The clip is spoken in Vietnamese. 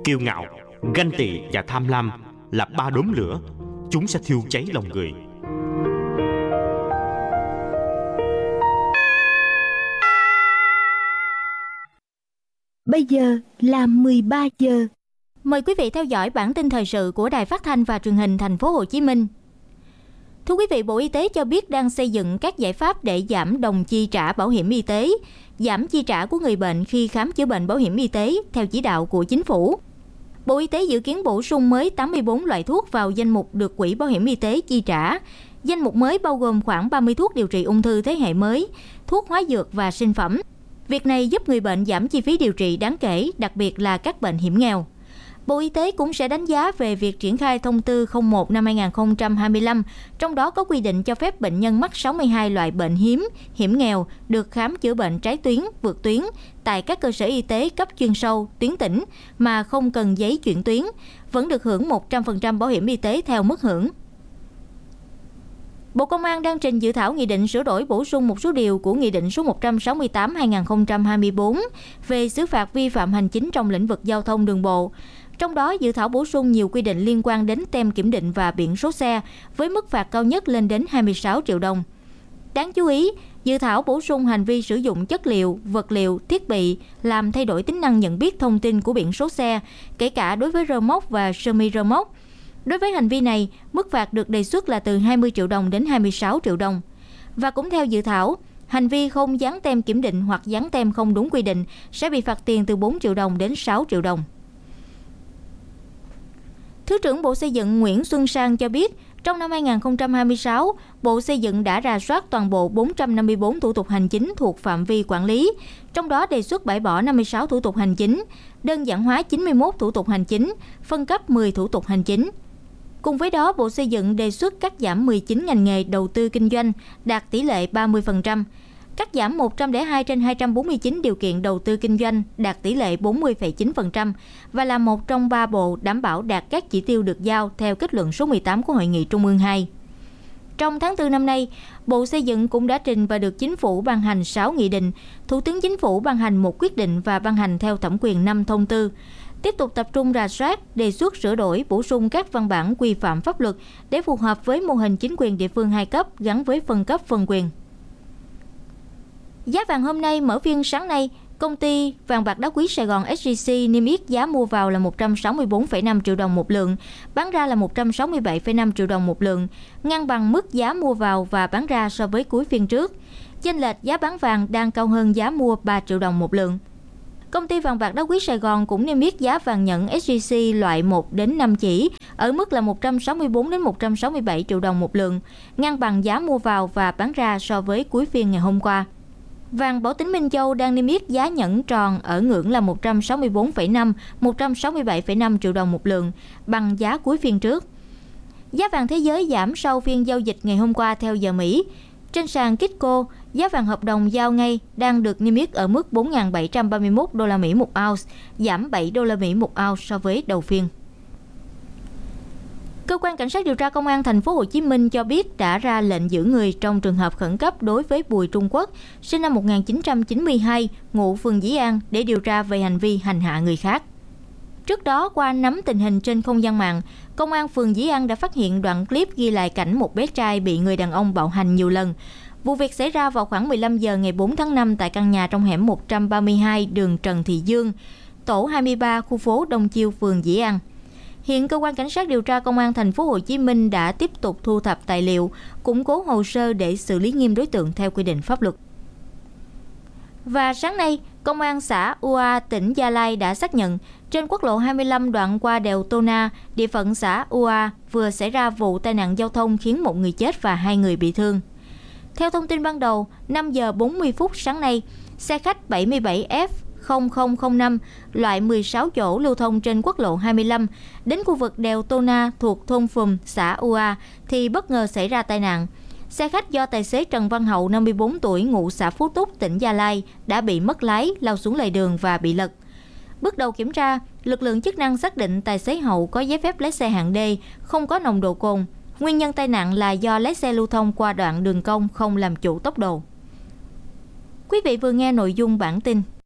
Kiêu ngạo, ganh tị và tham lam là ba đốm lửa, chúng sẽ thiêu cháy lòng người. Bây giờ là 13 giờ. Mời quý vị theo dõi bản tin thời sự của Đài Phát thanh và Truyền hình Thành phố Hồ Chí Minh. Thưa quý vị, Bộ Y tế cho biết đang xây dựng các giải pháp để giảm đồng chi trả bảo hiểm y tế, giảm chi trả của người bệnh khi khám chữa bệnh bảo hiểm y tế theo chỉ đạo của Chính phủ. Bộ Y tế dự kiến bổ sung mới 84 loại thuốc vào danh mục được Quỹ Bảo hiểm Y tế chi trả. Danh mục mới bao gồm khoảng 30 thuốc điều trị ung thư thế hệ mới, thuốc hóa dược và sinh phẩm. Việc này giúp người bệnh giảm chi phí điều trị đáng kể, đặc biệt là các bệnh hiểm nghèo. Bộ Y tế cũng sẽ đánh giá về việc triển khai thông tư 01 năm 2025, trong đó có quy định cho phép bệnh nhân mắc 62 loại bệnh hiếm, hiểm nghèo được khám chữa bệnh trái tuyến, vượt tuyến tại các cơ sở y tế cấp chuyên sâu, tuyến tỉnh mà không cần giấy chuyển tuyến, vẫn được hưởng 100% bảo hiểm y tế theo mức hưởng. Bộ Công an đang trình dự thảo nghị định sửa đổi bổ sung một số điều của Nghị định số 168/2024 về xử phạt vi phạm hành chính trong lĩnh vực giao thông đường bộ. Trong đó, dự thảo bổ sung nhiều quy định liên quan đến tem kiểm định và biển số xe, với mức phạt cao nhất lên đến 26 triệu đồng. Đáng chú ý, dự thảo bổ sung hành vi sử dụng chất liệu, vật liệu, thiết bị làm thay đổi tính năng nhận biết thông tin của biển số xe, kể cả đối với rơ móc và sơ-mi rơ móc. Đối với hành vi này, mức phạt được đề xuất là từ 20 triệu đồng đến 26 triệu đồng. Và cũng theo dự thảo, hành vi không dán tem kiểm định hoặc dán tem không đúng quy định sẽ bị phạt tiền từ 4 triệu đồng đến 6 triệu đồng. Thứ trưởng Bộ Xây dựng Nguyễn Xuân Sang cho biết, trong năm 2026, Bộ Xây dựng đã rà soát toàn bộ 454 thủ tục hành chính thuộc phạm vi quản lý, trong đó đề xuất bãi bỏ 56 thủ tục hành chính, đơn giản hóa 91 thủ tục hành chính, phân cấp 10 thủ tục hành chính. Cùng với đó, Bộ Xây dựng đề xuất cắt giảm 19 ngành nghề đầu tư kinh doanh, đạt tỷ lệ 30%, cắt giảm 102 trên 249 điều kiện đầu tư kinh doanh, đạt tỷ lệ 40,9% và là một trong 3 bộ đảm bảo đạt các chỉ tiêu được giao theo kết luận số 18 của Hội nghị Trung ương 2. Trong tháng 4 năm nay, Bộ Xây dựng cũng đã trình và được Chính phủ ban hành 6 nghị định, Thủ tướng Chính phủ ban hành 1 quyết định và ban hành theo thẩm quyền 5 thông tư. Tiếp tục tập trung rà soát, đề xuất sửa đổi, bổ sung các văn bản quy phạm pháp luật để phù hợp với mô hình chính quyền địa phương 2 cấp gắn với phân cấp phân quyền. Giá vàng hôm nay mở phiên sáng nay, công ty vàng bạc đá quý Sài Gòn SJC niêm yết giá mua vào là 164,5 triệu đồng một lượng, bán ra là 167,5 triệu đồng một lượng, ngang bằng mức giá mua vào và bán ra so với cuối phiên trước. Chênh lệch giá bán vàng đang cao hơn giá mua 3 triệu đồng một lượng. Công ty vàng bạc đá quý Sài Gòn cũng niêm yết giá vàng nhẫn SJC loại 1 đến 5 chỉ ở mức là 164 đến 167 triệu đồng một lượng, ngang bằng giá mua vào và bán ra so với cuối phiên ngày hôm qua. Vàng Bảo Tín Minh Châu đang niêm yết giá nhẫn tròn ở ngưỡng là 164,5, 167,5 triệu đồng một lượng, bằng giá cuối phiên trước. Giá vàng thế giới giảm sau phiên giao dịch ngày hôm qua theo giờ Mỹ. Trên sàn Kitco, giá vàng hợp đồng giao ngay đang được niêm yết ở mức 4.731 đô la Mỹ một ounce, giảm 7 đô la Mỹ một ounce so với đầu phiên. Cơ quan cảnh sát điều tra công an Thành phố Hồ Chí Minh cho biết đã ra lệnh giữ người trong trường hợp khẩn cấp đối với Bùi Trung Quốc, sinh năm 1992, ngụ phường Dĩ An để điều tra về hành vi hành hạ người khác. Trước đó, qua nắm tình hình trên không gian mạng, Công an phường Dĩ An đã phát hiện đoạn clip ghi lại cảnh một bé trai bị người đàn ông bạo hành nhiều lần. Vụ việc xảy ra vào khoảng 15 giờ ngày 4 tháng 5 tại căn nhà trong hẻm 132 đường Trần Thị Dương, tổ 23 khu phố Đông Chiêu, phường Dĩ An. Hiện cơ quan cảnh sát điều tra công an Thành phố Hồ Chí Minh đã tiếp tục thu thập tài liệu, củng cố hồ sơ để xử lý nghiêm đối tượng theo quy định pháp luật. Và sáng nay, Công an xã Ua, tỉnh Gia Lai đã xác nhận trên quốc lộ 25 đoạn qua đèo Tô Na, địa phận xã Ua vừa xảy ra vụ tai nạn giao thông khiến 1 người chết và 2 người bị thương. Theo thông tin ban đầu, 5 giờ 40 phút sáng nay, xe khách 77F0005 loại 16 chỗ lưu thông trên quốc lộ 25 đến khu vực đèo Tô Na thuộc thôn Phùm, xã Ua thì bất ngờ xảy ra tai nạn. Xe khách do tài xế Trần Văn Hậu, 54 tuổi, ngụ xã Phú Túc, tỉnh Gia Lai đã bị mất lái, lao xuống lề đường và bị lật. Bước đầu kiểm tra, lực lượng chức năng xác định tài xế Hậu có giấy phép lái xe hạng D, không có nồng độ cồn. Nguyên nhân tai nạn là do lái xe lưu thông qua đoạn đường cong không làm chủ tốc độ. Quý vị vừa nghe nội dung bản tin.